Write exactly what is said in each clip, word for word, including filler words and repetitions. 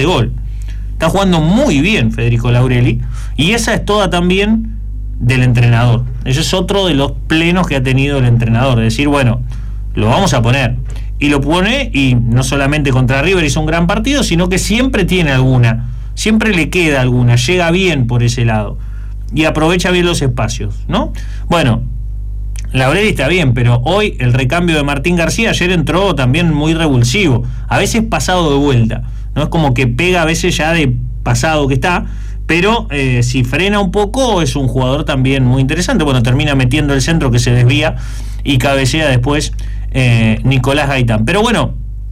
gol. Está jugando muy bien Federico Laurelli, y esa es toda también del entrenador. Ese es otro de los plenos que ha tenido el entrenador, de decir, bueno, lo vamos a poner. Y lo pone, y no solamente contra River hizo un gran partido, sino que siempre tiene alguna, siempre le queda alguna, llega bien por ese lado y aprovecha bien los espacios, ¿no? Bueno, Laurelli está bien, pero hoy el recambio de Martín García ayer entró también muy revulsivo, a veces pasado de vuelta, no es como que pega a veces ya de pasado que está, pero eh, si frena un poco es un jugador también muy interesante. Bueno, termina metiendo el centro que se desvía y cabecea después eh, Nicolás Gaitán. Pero bueno,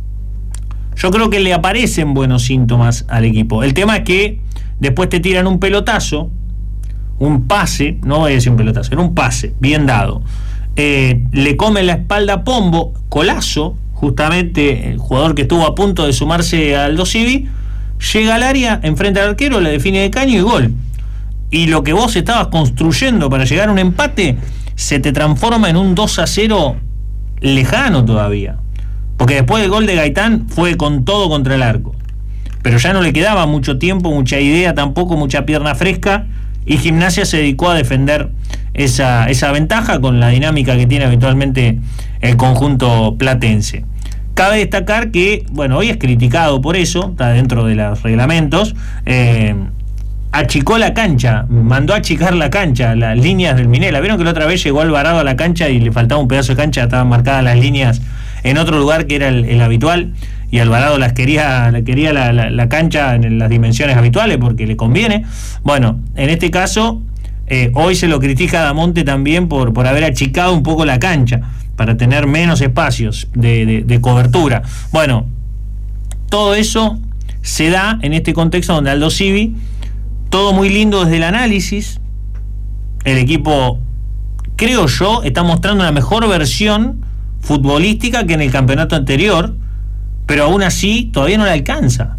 yo creo que le aparecen buenos síntomas al equipo. El tema es que después te tiran un pelotazo, un pase, no voy a decir un pelotazo, era un pase bien dado, eh, le come la espalda a Pombo, Colazo, justamente el jugador que estuvo a punto de sumarse al Aldo Civi, llega al área, enfrente al arquero, la define de caño y gol. Y lo que vos estabas construyendo para llegar a un empate se te transforma en un dos a cero lejano todavía, porque después del gol de Gaitán fue con todo contra el arco, pero ya no le quedaba mucho tiempo, mucha idea tampoco, mucha pierna fresca, y Gimnasia se dedicó a defender esa, esa ventaja con la dinámica que tiene habitualmente el conjunto platense. Cabe destacar que, bueno, hoy es criticado por eso, está dentro de los reglamentos, eh, achicó la cancha, mandó a achicar la cancha, las líneas del Minela. ¿Vieron que la otra vez llegó Alvarado a la cancha y le faltaba un pedazo de cancha? Estaban marcadas las líneas en otro lugar que era el, el habitual, y Alvarado las quería, quería la, la, la cancha en las dimensiones habituales porque le conviene. Bueno, en este caso, eh, hoy se lo critica a Damonte también por, por haber achicado un poco la cancha, para tener menos espacios de, de, de cobertura. Bueno, todo eso se da en este contexto donde Aldo Civi, todo muy lindo desde el análisis, el equipo, creo yo, está mostrando una mejor versión futbolística que en el campeonato anterior, pero aún así todavía no le alcanza.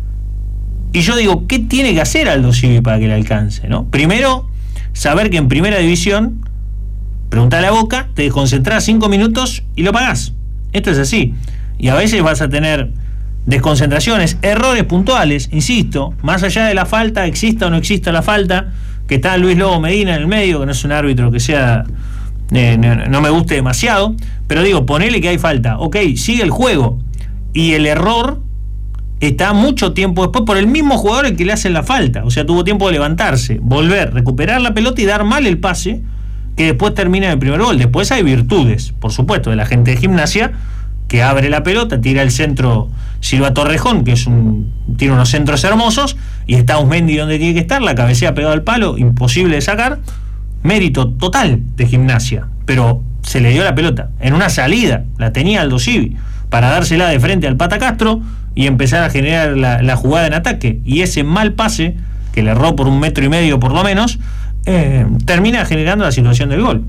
Y yo digo, ¿qué tiene que hacer Aldo Civi para que le alcance, ¿no? Primero, saber que en primera división, preguntale a Boca, te desconcentrás cinco minutos y lo pagás. Esto es así. Y a veces vas a tener desconcentraciones, errores puntuales, insisto, más allá de la falta, exista o no exista la falta, que está Luis Lobo Medina en el medio, que no es un árbitro que sea eh, no, no me guste demasiado, pero digo, ponele que hay falta, ok, sigue el juego, y el error está mucho tiempo después por el mismo jugador el que le hace la falta, o sea, tuvo tiempo de levantarse, volver, recuperar la pelota y dar mal el pase, que después termina en el primer gol. Después hay virtudes, por supuesto, de la gente de Gimnasia, que abre la pelota, tira el centro Silva Torrejón, que es un, tiene unos centros hermosos, y está Usmendi donde tiene que estar, la cabecea pegado al palo, imposible de sacar, mérito total de Gimnasia, pero se le dio la pelota, en una salida, la tenía Aldo Civi, para dársela de frente al Pata Castro, y empezar a generar la, la jugada en ataque, y ese mal pase, que le erró por un metro y medio por lo menos, Eh, termina generando la situación del gol.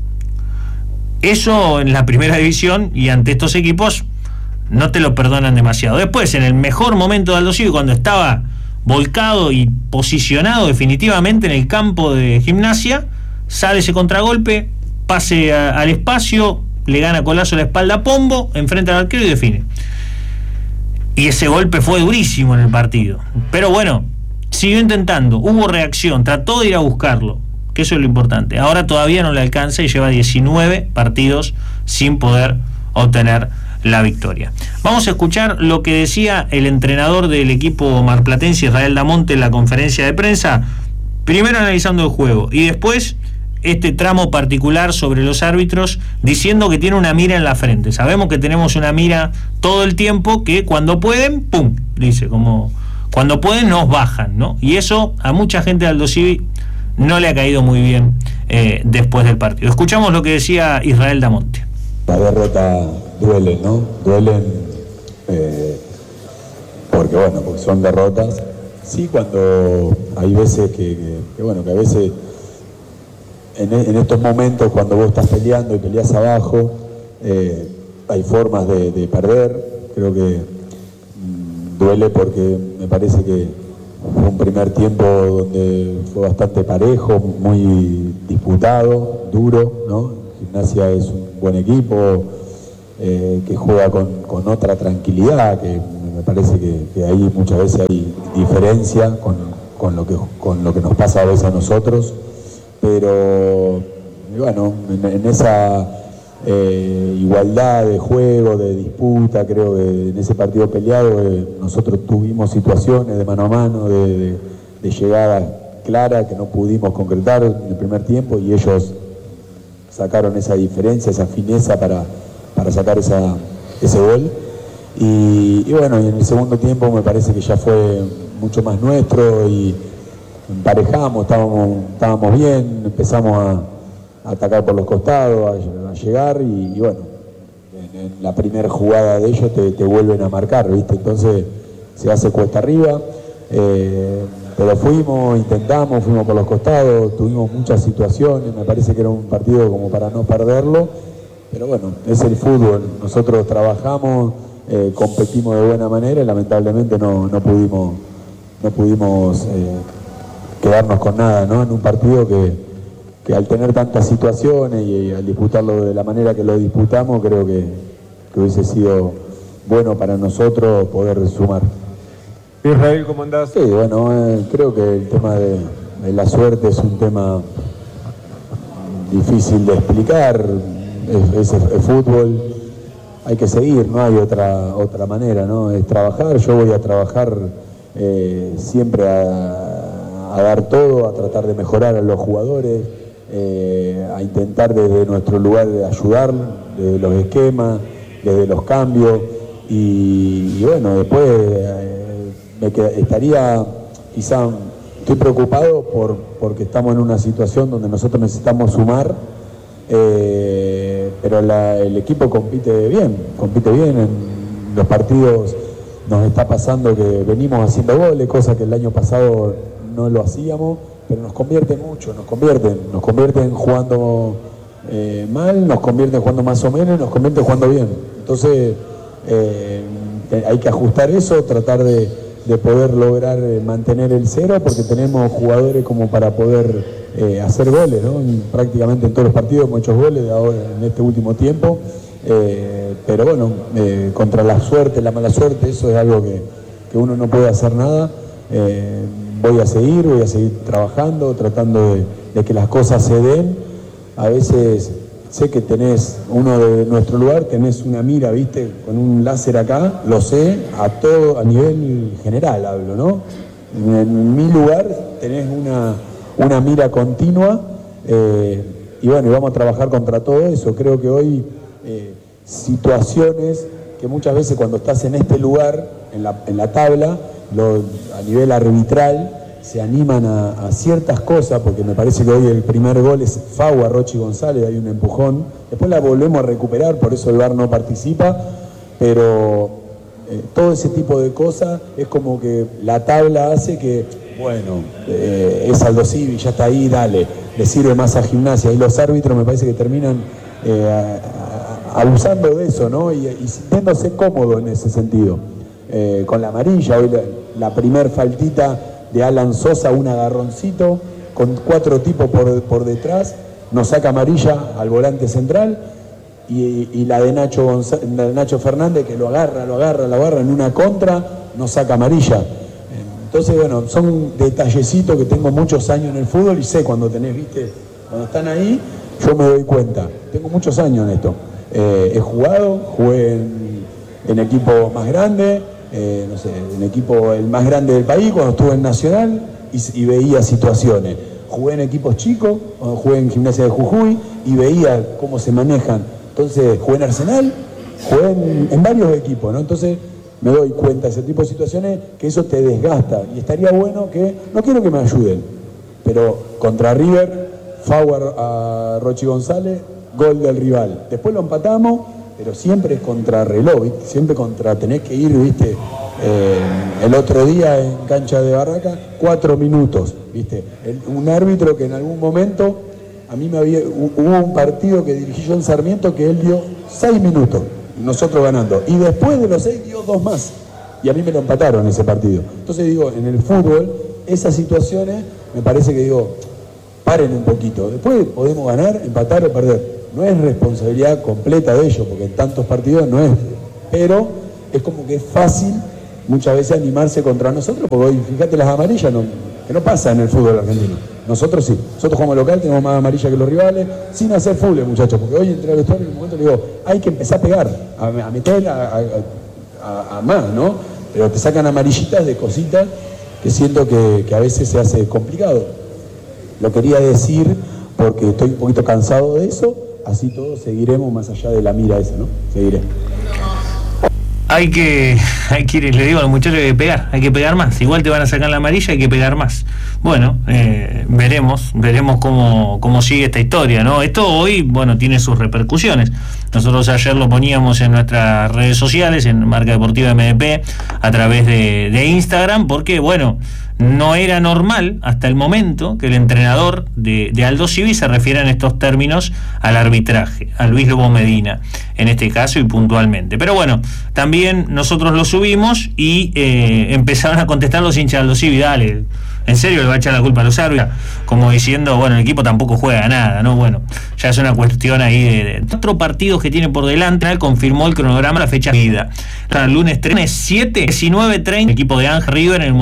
Eso en la primera división, y ante estos equipos no te lo perdonan demasiado. Después, en el mejor momento de Aldo Civi, cuando estaba volcado y posicionado definitivamente en el campo de Gimnasia, sale ese contragolpe, pase a, al espacio, le gana Colazo la espalda a Pombo, enfrenta al arquero y define. Y ese golpe fue durísimo en el partido, pero bueno, siguió intentando, hubo reacción, trató de ir a buscarlo, que eso es lo importante. Ahora todavía no le alcanza y lleva diecinueve partidos sin poder obtener la victoria. Vamos a escuchar lo que decía el entrenador del equipo marplatense, Israel Damonte, en la conferencia de prensa, primero analizando el juego y después este tramo particular sobre los árbitros, diciendo que tiene una mira en la frente. Sabemos que tenemos una mira todo el tiempo, que cuando pueden, pum, dice, como cuando pueden nos bajan, ¿no? Y eso a mucha gente de Aldo Civi no le ha caído muy bien eh, después del partido. Escuchamos lo que decía Israel Damonte. La derrota duele, ¿no? Duelen eh, porque, bueno, porque son derrotas. Sí, cuando hay veces que, que, que bueno, que a veces en, en estos momentos cuando vos estás peleando y peleas abajo, eh, hay formas de, de perder. Creo que duele porque me parece que fue un primer tiempo donde fue bastante parejo, muy disputado, duro, ¿no? Gimnasia es un buen equipo, eh, que juega con, con otra tranquilidad, que me me parece que, que ahí muchas veces hay diferencia con, con, lo que, con lo que nos pasa a veces a nosotros, pero bueno, en, en esa eh, igualdad de juego, de disputa, creo que en ese partido peleado eh, nosotros tuvimos situaciones de mano a mano, de, de, de llegada clara que no pudimos concretar en el primer tiempo y ellos sacaron esa diferencia, esa fineza para, para sacar esa, ese gol. Y, y bueno, y en el segundo tiempo me parece que ya fue mucho más nuestro y emparejamos, estábamos, estábamos bien, empezamos a, a atacar por los costados, a, a llegar y, y bueno, en, en la primera jugada de ellos te, te vuelven a marcar, ¿viste? Entonces se hace cuesta arriba, eh, pero fuimos, intentamos, fuimos por los costados, tuvimos muchas situaciones, me parece que era un partido como para no perderlo, pero bueno, es el fútbol, nosotros trabajamos, eh, competimos de buena manera y lamentablemente no, no pudimos, no pudimos eh, quedarnos con nada, ¿no? En un partido que, que al tener tantas situaciones y, y al disputarlo de la manera que lo disputamos, creo que, que hubiese sido bueno para nosotros poder sumar. Israel, ¿cómo andás? Sí, bueno, eh, creo que el tema de, de la suerte es un tema difícil de explicar, es, es, es fútbol, hay que seguir, no hay otra, otra manera, ¿no? Es trabajar, yo voy a trabajar eh, siempre a, a dar todo, a tratar de mejorar a los jugadores, eh, a intentar desde nuestro lugar de ayudar, desde los esquemas, desde los cambios, y, y bueno, después eh, me qued, estaría quizá, estoy preocupado por, porque estamos en una situación donde nosotros necesitamos sumar, eh, pero la, el equipo compite bien, compite bien en los partidos. Nos está pasando que venimos haciendo goles, cosa que el año pasado no lo hacíamos, pero nos convierten mucho, nos convierten, nos convierten jugando eh, mal, nos convierten jugando más o menos, nos convierten jugando bien. Entonces eh, hay que ajustar eso, tratar de, de poder lograr eh, mantener el cero, porque tenemos jugadores como para poder eh, hacer goles, ¿no? Prácticamente en todos los partidos hemos hecho goles de ahora, en este último tiempo. Eh, pero bueno, eh, contra la suerte, la mala suerte, eso es algo que, que uno no puede hacer nada. Eh, voy a seguir, voy a seguir trabajando, tratando de, de que las cosas se den. A veces sé que tenés, uno de nuestro lugar, tenés una mira, viste, con un láser acá, lo sé, a todo, a nivel general hablo, ¿no? En, en mi lugar tenés una, una mira continua, eh, y bueno, y vamos a trabajar contra todo eso. Creo que hoy Eh, situaciones que muchas veces cuando estás en este lugar, en la, en la tabla, lo, a nivel arbitral, se animan a, a ciertas cosas, porque me parece que hoy el primer gol es Fau a Rochi González, hay un empujón, después la volvemos a recuperar, por eso el V A R no participa, pero eh, todo ese tipo de cosas es como que la tabla hace que, bueno, eh, es Aldo Civi, ya está ahí, dale, le sirve más a Gimnasia, y los árbitros me parece que terminan eh, a, abusando de eso, ¿no? Y, y sintiéndose cómodo en ese sentido. Eh, con la amarilla, hoy la, la primer faltita de Alan Sosa, un agarroncito, con cuatro tipos por, por detrás, nos saca amarilla al volante central, y, y la de Nacho, González, la de Nacho Fernández, que lo agarra, lo agarra, lo agarra en una contra, nos saca amarilla. Entonces, bueno, son detallecitos que tengo muchos años en el fútbol y sé cuando tenés, viste, cuando están ahí, yo me doy cuenta. Tengo muchos años en esto. Eh, he jugado, jugué en, en equipo más grande, eh, no sé, en equipo el más grande del país cuando estuve en Nacional y, y veía situaciones. Jugué en equipos chicos, jugué en Gimnasia de Jujuy y veía cómo se manejan. Entonces jugué en Arsenal, jugué en, en varios equipos, ¿no? Entonces me doy cuenta de ese tipo de situaciones que eso te desgasta y estaría bueno que, no quiero que me ayuden, pero contra River, Fauer a Rochi González, gol del rival. Después lo empatamos, pero siempre es contra reloj, ¿viste? Siempre contra, tenés que ir, ¿viste? Eh, el otro día en cancha de Barraca, cuatro minutos, ¿viste? El, un árbitro que en algún momento, a mí me había, hubo un partido que dirigí yo en Sarmiento que él dio seis minutos, nosotros ganando, y después de los seis dio dos más, y a mí me lo empataron ese partido. Entonces digo, en el fútbol, esas situaciones, me parece que digo, paren un poquito, después podemos ganar, empatar o perder. No es responsabilidad completa de ellos, porque en tantos partidos no es, pero es como que es fácil muchas veces animarse contra nosotros, porque hoy, fíjate, las amarillas no, que no pasa en el fútbol argentino. Nosotros sí, nosotros jugamos local, tenemos más amarillas que los rivales, sin hacer fútbol, muchachos, porque hoy entre el vestuario en un momento le digo, hay que empezar a pegar, a, a meter a, a, a, a más, ¿no? Pero te sacan amarillitas de cositas que siento que, que a veces se hace complicado. Lo quería decir porque estoy un poquito cansado de eso, así todos seguiremos más allá de la mira esa, ¿no? Seguiré. Hay que, hay que ir, le digo a los muchachos, hay que pegar, hay que pegar más. Igual te van a sacar la amarilla, hay que pegar más. Bueno, eh, veremos, veremos cómo, cómo sigue esta historia, ¿no? Esto hoy, bueno, tiene sus repercusiones. Nosotros ayer lo poníamos en nuestras redes sociales, en Marca Deportiva M D P, a través de, de Instagram, porque, bueno, no era normal hasta el momento que el entrenador de, de Aldo Civi se refiera en estos términos al arbitraje, a Luis Lobo Medina, en este caso y puntualmente. Pero bueno, también nosotros lo subimos y eh, empezaron a contestar los hinchas de Aldo Civi, dale, ¿en serio le va a echar la culpa a los árbitros? Como diciendo, bueno, el equipo tampoco juega nada, ¿no? Bueno, ya es una cuestión ahí de, de cuatro partidos que tiene por delante. Él confirmó el cronograma, la fecha de vida. El lunes tres, siete, diecinueve treinta, el equipo de Ángel River en el